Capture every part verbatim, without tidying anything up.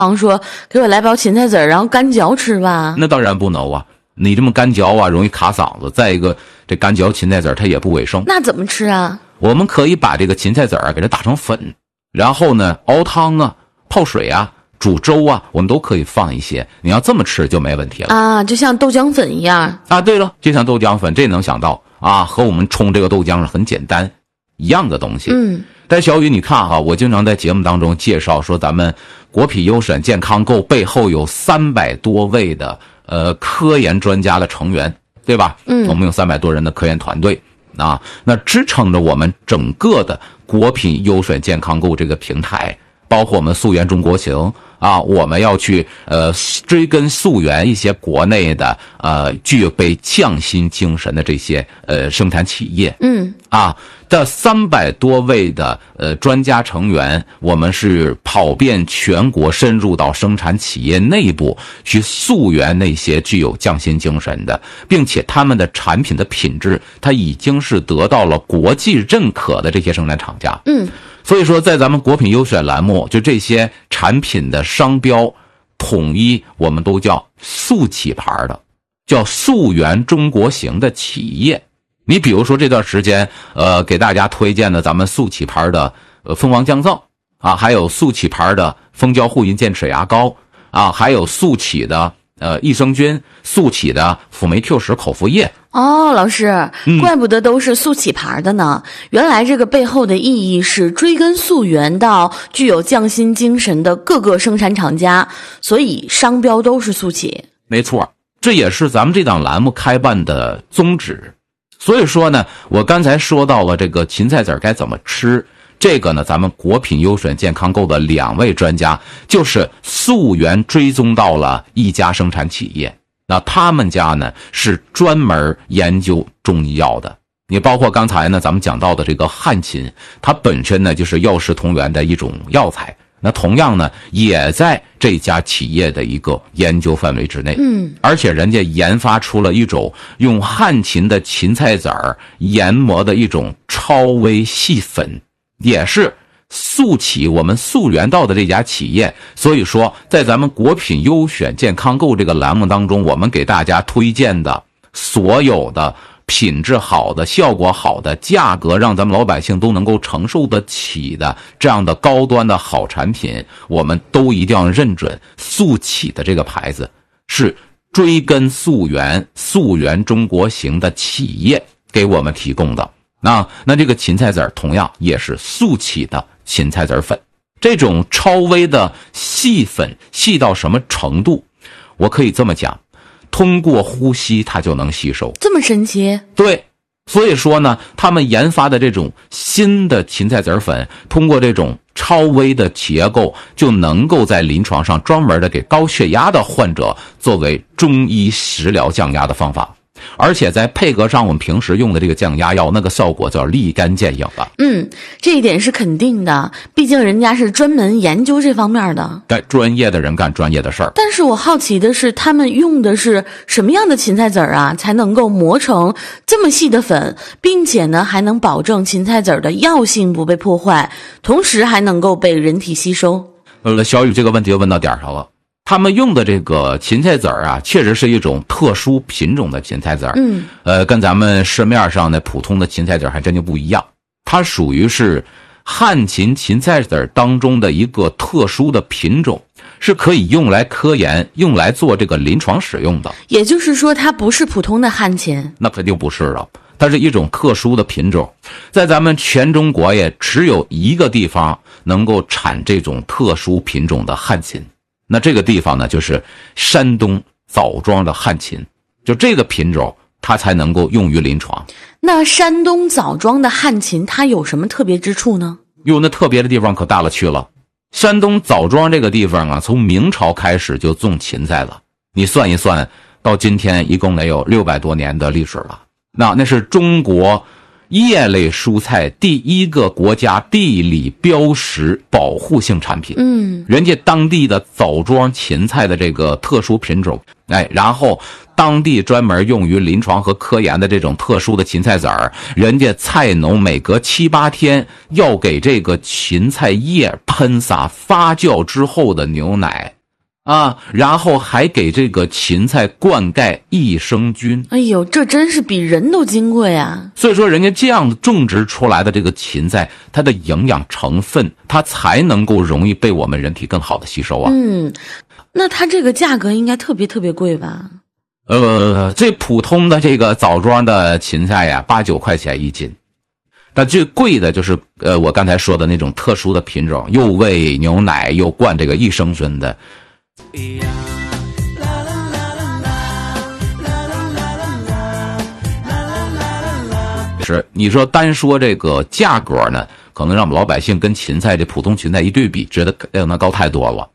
方说给我来包芹菜籽儿，然后干嚼吃吧？ 那当然不能啊，你这么干嚼啊，容易卡嗓子。再一个，这干嚼芹菜籽儿它也不卫生。 那怎么吃啊？ 我们可以把这个芹菜籽儿给它打成粉，然后呢熬汤啊、泡水啊、煮粥啊，我们都可以放一些。你要这么吃就没问题了啊，就像豆浆粉一样啊。对了，就像豆浆粉，这能想到啊，和我们冲这个豆浆是很简单一样的东西。 嗯。 但小雨，你看哈，我经常在节目当中介绍说，咱们国品优选健康购背后有三百多位的呃科研专家的成员，对吧？ 嗯， 我们有三百多人的科研团队啊，那支撑着我们整个的国品优选健康购这个平台，包括我们溯源中国行啊，我们要去呃追根溯源一些国内的呃具备匠心精神的这些呃生产企业。 嗯。 啊，这三百多位的呃专家成员，我们是跑遍全国，深入到生产企业内部去溯源那些具有匠心精神的，并且他们的产品的品质，它已经是得到了国际认可的这些生产厂家。 嗯， 所以说，在咱们国品优选栏目，就这些产品的商标统一，我们都叫溯企牌的，叫溯源中国行的企业。你比如说这段时间，呃，给大家推荐的咱们溯企牌的呃蜂王降皂啊，还有溯企牌的蜂胶护龈健齿牙膏啊，还有溯企的呃益生菌、溯企的辅酶 Q 十口服液。 哦，老师， 嗯， 怪不得都是溯企牌的呢。原来这个背后的意义是追根溯源到具有匠心精神的各个生产厂家，所以商标都是溯企。 没错，这也是咱们这档栏目开办的宗旨。所以说呢，我刚才说到了这个芹菜籽该怎么吃，这个呢，咱们国品优选健康购的两位专家就是溯源追踪到了一家生产企业，那他们家呢是专门研究中医药的。你包括刚才呢咱们讲到的这个汉芹，它本身呢就是药食同源的一种药材，那同样呢也在这家企业的一个研究范围之内。 嗯， 而且人家研发出了一种用汉芹的芹菜籽儿研磨的一种超微细粉，也是溯企我们溯源到的这家企业。所以说在咱们国品优选健康购这个栏目当中，我们给大家推荐的所有的品质好的、效果好的、价格让咱们老百姓都能够承受得起的这样的高端的好产品，我们都一定要认准溯企的这个牌子是追根溯源、溯源中国行的企业给我们提供的。那那这个芹菜籽同样也是溯企的芹菜籽粉，这种超微的细粉，细到什么程度？我可以这么讲，通过呼吸它就能吸收。 这么神奇？ 对，所以说呢，他们研发的这种新的芹菜籽粉，通过这种超微的结构，就能够在临床上专门的给高血压的患者作为中医食疗降压的方法。而且在配合上我们平时用的这个降压药，那个效果叫立竿见影了。 嗯，这一点是肯定的，毕竟人家是专门研究这方面的。 对，专业的人干专业的事儿。 但是我好奇的是，他们用的是什么样的芹菜籽儿啊，才能够磨成这么细的粉，并且呢还能保证芹菜籽儿的药性不被破坏，同时还能够被人体吸收？ 呃，小雨这个问题就问到点上了。他们用的这个芹菜籽儿啊，确实是一种特殊品种的芹菜籽儿。 嗯， 呃，跟咱们市面上的普通的芹菜籽儿还真就不一样。它属于是汉芹芹菜籽儿当中的一个特殊的品种，是可以用来科研、用来做这个临床使用的。 也就是说，它不是普通的汉芹？ 那肯定不是了，它是一种特殊的品种，在咱们全中国也只有一个地方能够产这种特殊品种的汉芹。那这个地方呢，就是山东枣庄的汉芹，就这个品种它才能够用于临床。 那山东枣庄的汉芹它有什么特别之处呢？ 哟，那特别的地方可大了去了。山东枣庄这个地方啊，从明朝开始就种芹菜了，你算一算，到今天一共得有六百多年的历史了。那那是中国叶类蔬菜第一个国家地理标识保护性产品。 嗯， 人家当地的枣庄芹菜的这个特殊品种，哎，然后当地专门用于临床和科研的这种特殊的芹菜籽儿，人家菜农每隔七八天要给这个芹菜叶喷洒发酵之后的牛奶。啊，然后还给这个芹菜灌溉益生菌。 哎呦，这真是比人都金贵啊！ 所以说，人家这样种植出来的这个芹菜，它的营养成分，它才能够容易被我们人体更好的吸收啊。 嗯，那它这个价格应该特别特别贵吧？ 呃，最普通的这个枣庄的芹菜呀，八九块钱一斤。但最贵的就是呃，我刚才说的那种特殊的品种，又喂牛奶又灌这个益生菌的。是，你说单说这个价格呢，可能让我们老百姓跟芹菜这普通芹菜一对比，觉得让它高太多了。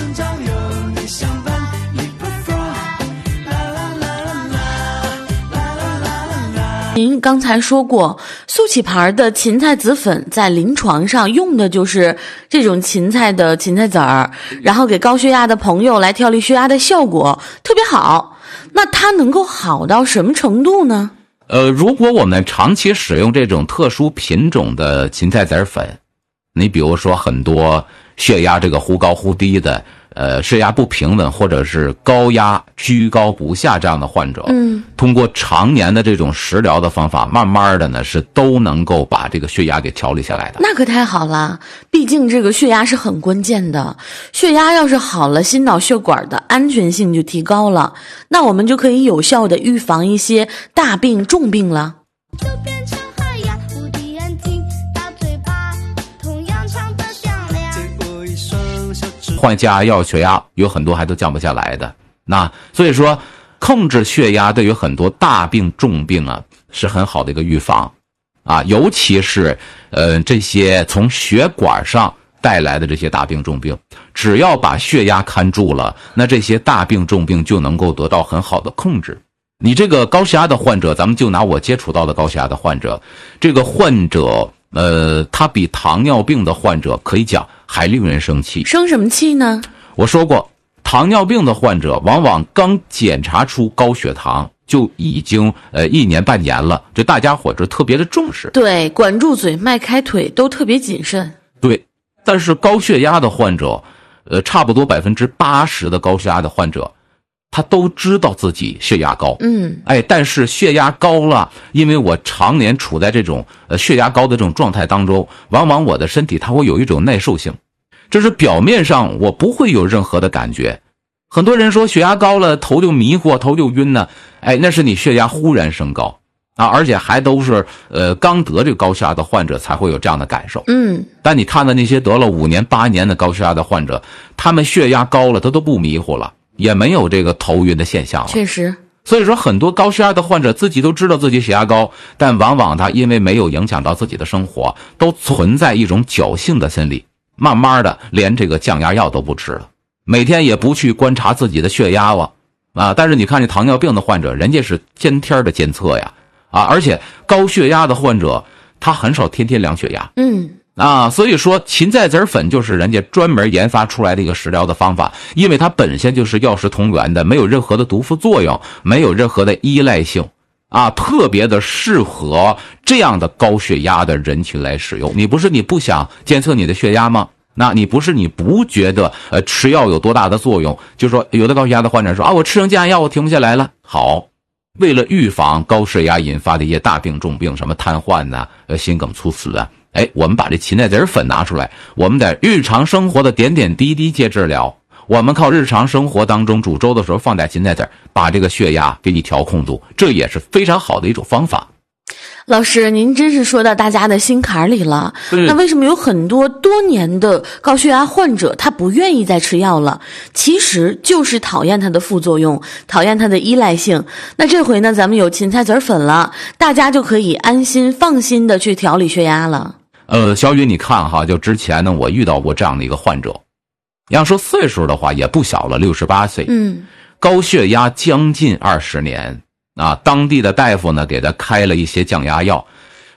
您刚才说过，速启牌的芹菜籽粉在临床上用的就是这种芹菜的芹菜籽儿，然后给高血压的朋友来调理血压的效果特别好。那它能够好到什么程度呢？ 呃，如果我们长期使用这种特殊品种的芹菜籽粉，你比如说很多血压这个忽高忽低的，呃，血压不平稳或者是高压居高不下这样的患者， 嗯， 通过常年的这种食疗的方法，慢慢的呢是都能够把这个血压给调理下来的。 那可太好了，毕竟这个血压是很关键的，血压要是好了，心脑血管的安全性就提高了，那我们就可以有效的预防一些大病重病了。就变成海洋无敌眼睛大嘴巴同样唱得响亮， 换降压药血压有很多还都降不下来的，那所以说控制血压对于很多大病重病啊是很好的一个预防啊，尤其是呃这些从血管上带来的这些大病重病，只要把血压看住了，那这些大病重病就能够得到很好的控制。你这个高血压的患者，咱们就拿我接触到的高血压的患者，这个患者呃他比糖尿病的患者可以讲还令人生气。 生什么气呢？ 我说过，糖尿病的患者往往刚检查出高血糖就已经呃一年半年了，这大家伙就特别的重视， 对，管住嘴迈开腿都特别谨慎。 对，但是高血压的患者呃差不多百分之八十的高血压的患者他都知道自己血压高， 嗯， 哎，但是血压高了，因为我常年处在这种呃血压高的这种状态当中，往往我的身体它会有一种耐受性，这是表面上我不会有任何的感觉。很多人说血压高了头就迷糊，头就晕呢，哎，那是你血压忽然升高啊，而且还都是呃刚得这个高血压的患者才会有这样的感受。 嗯， 但你看到那些得了五年八年的高血压的患者，他们血压高了，他都不迷糊了。也没有这个头晕的现象了。 确实， 所以说很多高血压的患者自己都知道自己血压高，但往往他因为没有影响到自己的生活，都存在一种侥幸的心理，慢慢的连这个降压药都不吃了，每天也不去观察自己的血压了啊。但是你看这糖尿病的患者，人家是天天的监测呀啊，而且高血压的患者他很少天天量血压。 嗯。 啊，所以说芹菜籽粉就是人家专门研发出来的一个食疗的方法，因为它本身就是药食同源的，没有任何的毒副作用，没有任何的依赖性啊，特别的适合这样的高血压的人群来使用。你不是你不想监测你的血压吗？那你不是你不觉得呃吃药有多大的作用？就说有的高血压的患者说啊，我吃上降压药我停不下来了。好，为了预防高血压引发的一些大病重病，什么瘫痪呐、呃心梗猝死啊，哎，我们把这芹菜籽粉拿出来，我们在日常生活的点点滴滴接治疗，我们靠日常生活当中煮粥的时候放点芹菜籽，把这个血压给你调控住，这也是非常好的一种方法。 老师，您真是说到大家的心坎里了。那为什么有很多多年的高血压患者他不愿意再吃药了？其实就是讨厌它的副作用，讨厌它的依赖性。那这回呢，咱们有芹菜籽粉了，大家就可以安心放心的去调理血压了。 呃，小雨，你看哈，就之前呢，我遇到过这样的一个患者，要说岁数的话也不小了，六十八岁， 嗯， 高血压将近二十年啊，当地的大夫呢给他开了一些降压药，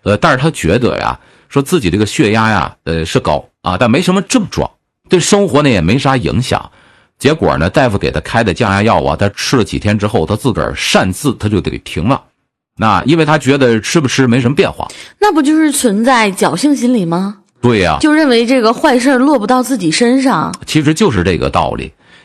呃，但是他觉得呀，说自己这个血压呀，呃是高啊，但没什么症状，对生活呢也没啥影响。结果呢，大夫给他开的降压药啊，他吃了几天之后，他自个儿擅自他就给停了。那因为他觉得吃不吃没什么变化。 那不就是存在侥幸心理吗？ 对呀、啊， 就认为这个坏事落不到自己身上。 其实就是这个道理。